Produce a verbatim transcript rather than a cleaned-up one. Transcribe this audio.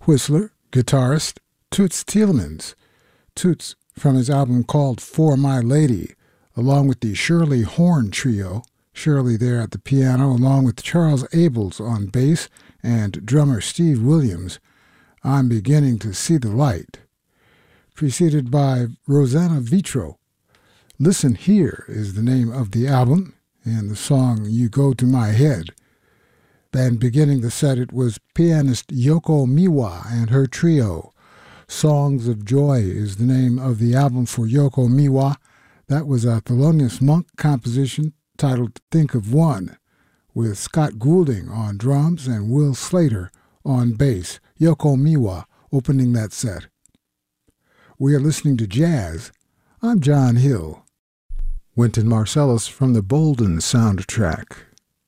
whistler, guitarist Toots Thielemans. Toots, from his album called For My Lady, along with the Shirley Horn Trio, Shirley there at the piano, along with Charles Abels on bass and drummer Steve Williams, I'm Beginning to See the Light, preceded by Rosanna Vitro. Listen Here is the name of the album, and the song You Go to My Head. Then beginning the set, it was pianist Yoko Miwa and her trio. Songs of Joy is the name of the album for Yoko Miwa. That was a Thelonious Monk composition titled Think of One, with Scott Goulding on drums and Will Slater on bass. Yoko Miwa opening that set. We are listening to jazz. I'm John Hill. Wynton Marsalis from the Bolden soundtrack.